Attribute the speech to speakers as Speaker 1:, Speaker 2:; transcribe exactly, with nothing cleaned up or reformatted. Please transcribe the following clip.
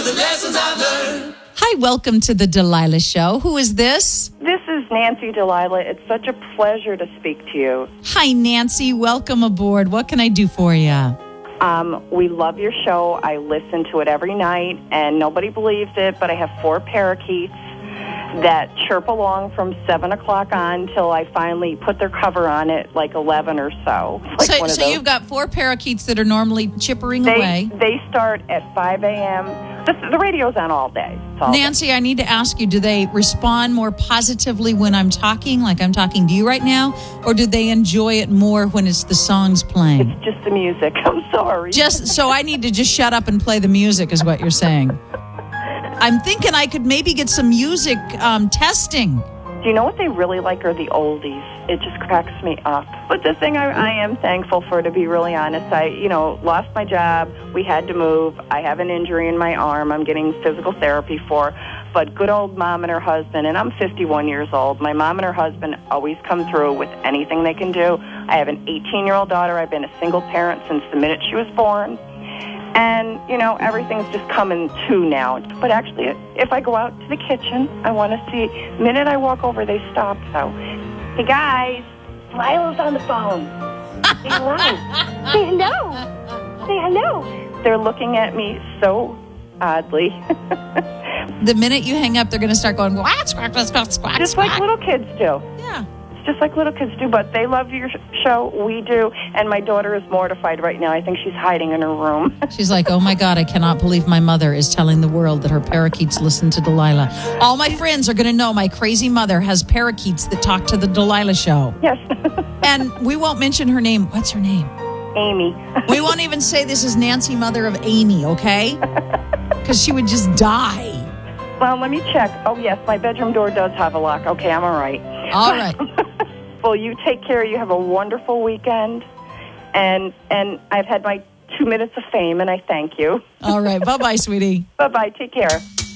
Speaker 1: the lessons I've learned.
Speaker 2: Hi, welcome to the Delilah Show. Who is this?
Speaker 3: This is Nancy Delilah. It's such a pleasure to speak to you.
Speaker 2: Hi, Nancy. Welcome aboard. What can I do for you?
Speaker 3: Um, we love your show. I listen to it every night, and nobody believes it, but I have four parakeets that chirp along from seven o'clock on till I finally put their cover on at like eleven or so. Like
Speaker 2: so
Speaker 3: one of
Speaker 2: so
Speaker 3: those.
Speaker 2: you've got four parakeets that are normally chippering
Speaker 3: they,
Speaker 2: away.
Speaker 3: They start at five a.m. The, the radio's on all day. It's all
Speaker 2: Nancy,
Speaker 3: day.
Speaker 2: I need to ask you, do they respond more positively when I'm talking, like I'm talking to you right now, or do they enjoy it more when it's the songs playing?
Speaker 3: It's just the music. I'm sorry.
Speaker 2: Just so I need to just shut up and play the music is what you're saying. I'm thinking I could maybe get some music um, testing.
Speaker 3: Do you know what they really like are the oldies? It just cracks me up. But the thing I, I am thankful for, to be really honest, I, you know, lost my job. We had to move. I have an injury in my arm I'm getting physical therapy for. But good old mom and her husband, and I'm fifty-one years old, my mom and her husband always come through with anything they can do. I have an eighteen-year-old daughter. I've been a single parent since the minute she was born. And, you know, everything's just coming to now. But actually, if I go out to the kitchen, I want to see. The minute I walk over, they stop. So, hey, guys, Delilah's on the phone. Say hello. Say hello. Say hello. They're looking at me so oddly.
Speaker 2: The minute you hang up, they're going to start going, squawk, squawk, squawk, squawk,
Speaker 3: Just
Speaker 2: squawk.
Speaker 3: like little kids do.
Speaker 2: Yeah.
Speaker 3: Just like little kids do, but they love your show. We do. And my daughter is mortified right now. I think she's hiding in her room.
Speaker 2: She's like, oh, my God, I cannot believe my mother is telling the world that her parakeets listen to Delilah. All my friends are going to know my crazy mother has parakeets that talk to the Delilah Show.
Speaker 3: Yes.
Speaker 2: And we won't mention her name. What's her name?
Speaker 3: Amy.
Speaker 2: We won't even say this is Nancy, mother of Amy, okay? Because she would just die.
Speaker 3: Well, let me check. Oh, yes, my bedroom door does have a lock. Okay, I'm all right.
Speaker 2: All right.
Speaker 3: Well, you take care. You have a wonderful weekend. And and I've had my two minutes of fame, and I thank you.
Speaker 2: All right. Bye-bye, sweetie.
Speaker 3: Bye-bye. Take care.